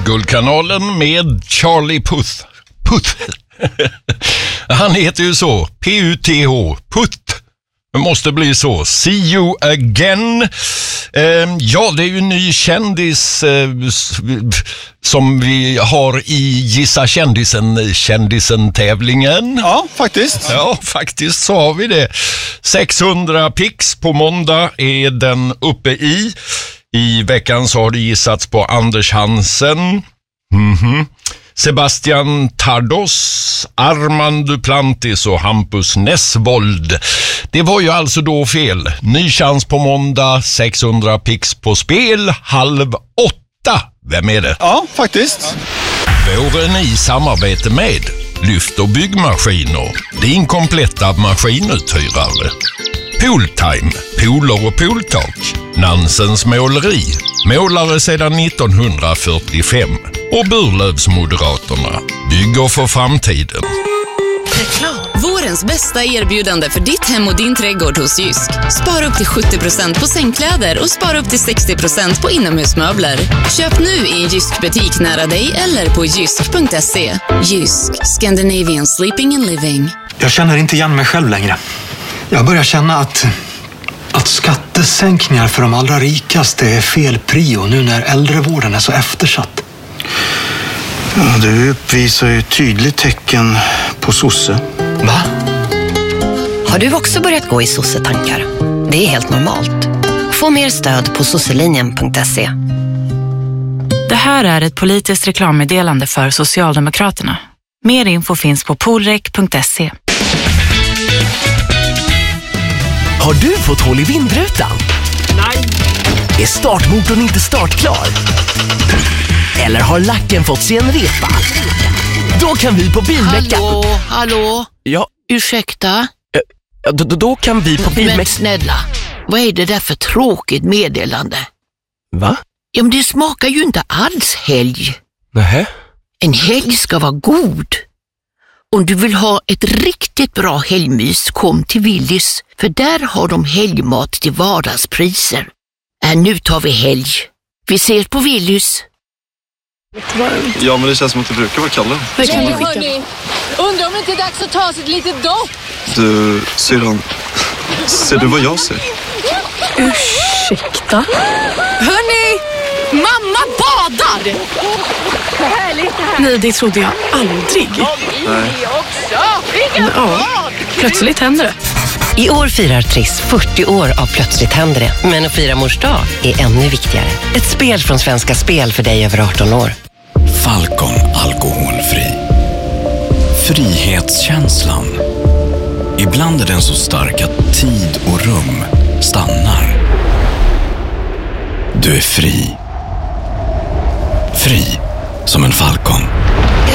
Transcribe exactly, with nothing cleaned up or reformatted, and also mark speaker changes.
Speaker 1: Guldkanalen med Charlie Puth. Puth. Han heter ju så. P U T H. Puth. Det måste bli så. See you again. Eh, ja, det är ju en ny kändis eh, som vi har i Gissa kändisen, kändisen-tävlingen.
Speaker 2: Ja, faktiskt.
Speaker 1: Ja, faktiskt så har vi det. sexhundra pix på måndag är den uppe i. I veckan så har det gissats på Anders Hansen. Mhm. Sebastian Tardos, Armand Duplantis och Hampus Nessvold. Det var ju alltså då fel. Ny chans på måndag, sexhundra pix på spel, halv åtta. Vem är det?
Speaker 2: Ja, faktiskt.
Speaker 1: Våren i samarbete med Lyft och byggmaskiner, din kompletta maskinuthyrare. Pooltime, pooler och pooltak. Nansens måleri, målare sedan nittonhundrafyrtiofem. Och Burlövsmoderaterna, bygger för framtiden.
Speaker 3: Reklam. Vårens bästa erbjudande för ditt hem och din trädgård hos Jysk. Spara upp till sjuttio procent på sängkläder och spara upp till sextio procent på inomhusmöbler. Köp nu i en Jysk-butik nära dig eller på jysk punkt se. Jysk, Scandinavian Sleeping and Living.
Speaker 4: Jag känner inte igen mig själv längre. Jag börjar känna att, att skattesänkningar för de allra rikaste är fel prio nu när äldrevården är så eftersatt.
Speaker 5: Ja, du uppvisar ju tydligt tecken på sosse.
Speaker 4: Va?
Speaker 6: Har du också börjat gå i sossetankar? Det är helt normalt. Få mer stöd på sosselinjen punkt se.
Speaker 7: Det här är ett politiskt reklammeddelande för Socialdemokraterna. Mer info finns på polrek punkt se.
Speaker 8: Har du fått hål i vindrutan? Nej. Är startmotorn inte startklar? Eller har lacken fått sig en repa? Då kan vi på Bilmecka...
Speaker 9: Hallå, hallå?
Speaker 8: Ja.
Speaker 9: Ursäkta?
Speaker 8: Ja, då, då kan vi på Bilmecka...
Speaker 9: Men snälla, vad är det där för tråkigt meddelande?
Speaker 8: Va?
Speaker 9: Ja, men det smakar ju inte alls helg.
Speaker 8: Nähä?
Speaker 9: En helg ska vara god. Om du vill ha ett riktigt bra helgmys, kom till Willys. För där har de helgmat till vardagspriser. Äh, nu tar vi helg. Vi ses på Willys.
Speaker 5: Ja, men det känns som att det brukar vara Kalle.
Speaker 10: Nej, hörni. Undrar om det inte är dags att ta sig ett litet dopp.
Speaker 5: Du, syrran, ser du vad jag ser?
Speaker 10: Ursäkta? Hörni, mamma badar! Härligt här.
Speaker 7: Nej, det trodde jag aldrig.
Speaker 5: Nej.
Speaker 7: Ja, plötsligt händer det.
Speaker 6: I år firar Triss fyrtio år av Plötsligt händer det. Men att fira mors dag är ännu viktigare. Ett spel från Svenska Spel för dig över arton år.
Speaker 11: Falcon alkoholfri. Frihetskänslan. Ibland är den så stark att tid och rum stannar. Du är fri. Fri som en falcon.